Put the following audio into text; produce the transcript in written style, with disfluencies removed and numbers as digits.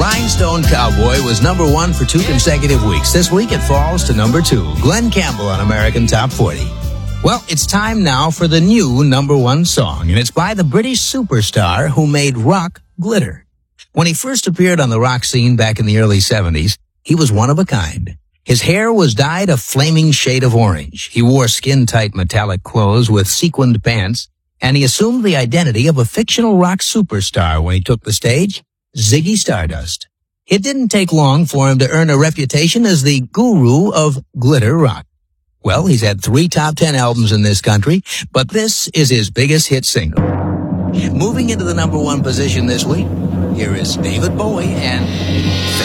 Rhinestone Cowboy was number 1 for 2 consecutive weeks. This week it falls to number 2. Glenn Campbell on American Top 40. Well, it's time now for the new number 1 song, and it's by the British superstar who made rock glitter. When he first appeared on the rock scene back in the early 70s, he was one of a kind. His hair was dyed a flaming shade of orange. He wore skin-tight metallic clothes with sequined pants, and he assumed the identity of a fictional rock superstar when he took the stage, Ziggy Stardust. It didn't take long for him to earn a reputation as the guru of glitter rock. Well, he's had 3 top 10 albums in this country, but this is his biggest hit single. Moving into the number 1 position this week, here is David Bowie and